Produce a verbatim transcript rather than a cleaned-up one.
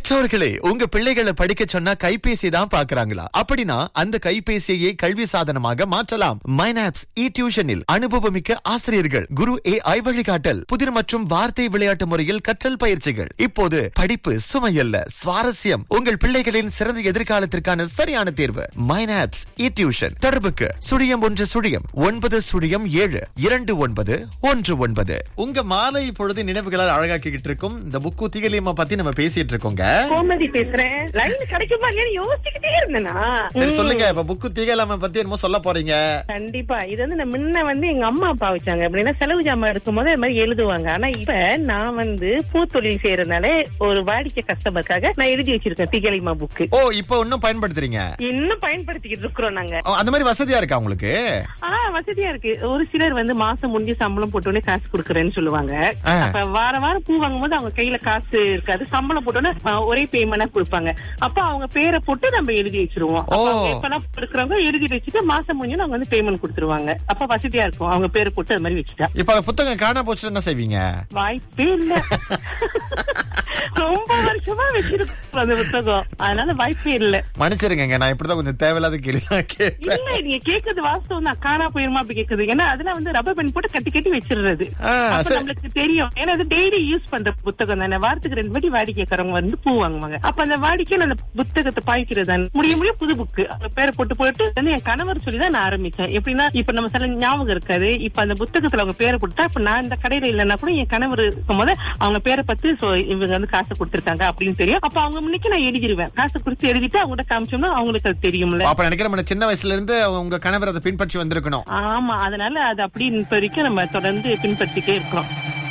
பெற்றோர்களே, உங்க பிள்ளைகளை படிக்க சொன்னா கைபேசி தான் பாக்குறாங்களா? அப்படின்னா அந்த கைபேசியை கல்வி சாதனமாக மாற்றலாம். மைனாப்ஸ் இ டியூஷனில் அனுபவமிக்க ஆசிரியர்கள், குரு ஏ ஐ வழிகாட்டல், புதிர் மற்றும் வார்த்தை விளையாட்டு முறையில் கற்றல் பயிற்சிகள். இப்போது படிப்பு சுமையல்ல, சுவாரஸ்யம். உங்கள் பிள்ளைகளின் சிறந்த எதிர்காலத்திற்கான சரியான தேர்வு மைனாப்ஸ் இ டியூஷன். தொடர்புக்கு சுழியம் ஒன்று சுழியம் ஒன்பது சுழியம் ஏழு இரண்டு ஒன்பது ஒன்று ஒன்பது. உங்க மாலை பொழுது நினைவுகளால் அழகாக்கிட்டு இருக்கும் இந்த புக்கு திகலியம்மா பத்தி நம்ம பேசிட்டு இருக்கோங்க. கோமதி பேசுறேன். லைன் கிடைக்குமா இல்லையான்னு யோசிச்சுக்கிட்டே இருந்தேனா. சரி சொல்லுங்க, இப்ப புக்கு திகலியம்மா பத்தி என்னமோ சொல்ல போறீங்க. கண்டிப்பா. இது வந்து நான் முன்ன வந்து எங்க அம்மா அப்பா வச்சாங்க அப்படின்னா செலவு ஜாமான் இருக்கும் போது அது மாதிரி எழுதுவாங்க. ஆனா இப்ப நான் வந்து பூத்தொழில் செய்யறதுனால ஒரு வாடிக்கை கஸ்டமருக்காக நான் எழுதி வச்சிருக்கேன் திகலியம்மா புக்கு. ஓ, இப்ப இன்னும் பயன்படுத்துறீங்க? இன்னும் பயன்படுத்திக்கிட்டு இருக்கிறோம் நாங்க. அந்த மாதிரி வசதியா இருக்கா உங்களுக்கு? ஆஹ் வசதியா இருக்கு. ஒரு சிலர் வந்து மாசம் முடிஞ்சு சம்பளம் போட்டோன்னே காசு கொடுக்கறேன்னு சொல்லுவாங்க. அப்ப வார வாரம் பூ வாங்கும் போது அவங்க கையில காசு இருக்காது, சம்பளம் போட்டோன்னே ஒரே பேமெண்டா கொடுப்பாங்க. அப்ப அவங்க பேரை போட்டு நம்ம எழுதி வச்சிருவோம். எப்பெல்லாம் இருக்கிறவங்க எழுதி வச்சுட்டு மாசம் முடிஞ்சு அவங்க வந்து பேமெண்ட் கொடுத்துருவாங்க. அப்ப வசதியா இருக்கும் அவங்க பேரை போட்டு அது மாதிரி வச்சுட்டா. இப்ப புத்தகம் காண போச்சு என்ன செய்வீங்க? வாய்ப்பே இல்ல. ரொம்ப வருஷமா வச்சிருக்கோம் அந்த புத்தகம், அதனால வாய்ப்பே இல்ல. மன்னிச்சிருங்க, நான் இப்படிதான் கொஞ்சம் தேவையில்லாத கேள்வி இல்ல. நீங்க கேக்குறது வாஸ்தவம் தான். காணா போயிருமா அப்படி கேக்குது. ஏன்னா அதுல வந்து ரப்பர் பேண்ட் போட்டு கட்டி கட்டி வச்சிருறது நம்மளுக்கு தெரியும். ஏன்னா அது டெய்லி யூஸ் பண்ற புத்தகம் தானே. வாரத்துக்கு ரெண்டு வாட்டி வாடிக்கைக்காரங்க வந்து பூ வாங்குவாங்க. அப்ப அந்த வாடிக்கையில அந்த புத்தகத்தை பாய்க்கிறது முடிய முடிய புது புக்கு அவங்க பேரை போட்டு போட்டு வந்து என் கணவர் சொல்லிதான் நான் ஆரம்பிச்சேன். எப்படின்னா இப்ப நம்ம சில ஞாபகம் இருக்காது. இப்ப அந்த புத்தகத்துல அவங்க பேரை போட்டா இப்ப நான் இந்த கடையில இல்லைன்னா கூட என் கணவர் இருக்கும் போது அவங்க பேரை பத்தி இவங்க வந்து காசு கொடுத்திருக்காங்க அப்படின்னு தெரியும். அப்ப அவங்க முன்னைக்கு நான் எழுதிடுவேன். காசு கொடுத்து எழுதிட்டு அவங்கள்ட்ட காமிச்சோம்னா அவங்களுக்கு அது தெரியும்ல. அப்ப நினைக்கிறேன் சின்ன வயசுல இருந்து உங்க கணவர் அதை பின்பற்றி வந்திருக்கணும். ஆமா, அதனால அது அப்படி இப்ப வரைக்கும் நம்ம தொடர்ந்து பின்பற்றிட்டே இருக்கோம்.